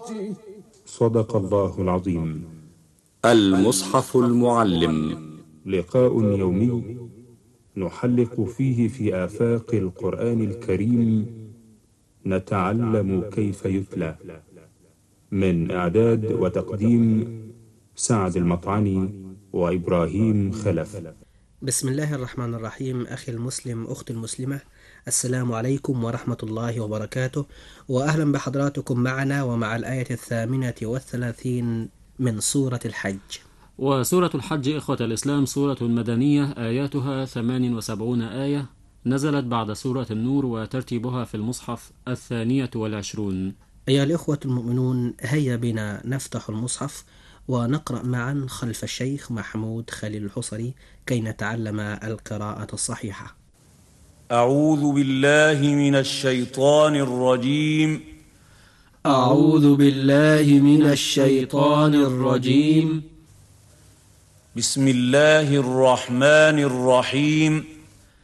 صدق الله العظيم. المصحف المعلم، لقاء يومي نحلق فيه في آفاق القرآن الكريم، نتعلم كيف يتلى. من إعداد وتقديم سعد المطعني وإبراهيم خلف. بسم الله الرحمن الرحيم. أخي المسلم، أختي المسلمة، السلام عليكم ورحمة الله وبركاته، وأهلا بحضراتكم معنا ومع الآية 38 من سورة الحج. وسورة الحج إخوة الإسلام سورة مدنية، آياتها 78 آية، نزلت بعد سورة النور، وترتيبها في المصحف 22. أيها الإخوة المؤمنون، هيا بنا نفتح المصحف ونقرأ معا خلف الشيخ محمود خليل الحصري كي نتعلم القراءة الصحيحة. أعوذ بالله من الشيطان الرجيم. أعوذ بالله من الشيطان الرجيم. بسم الله الرحمن الرحيم.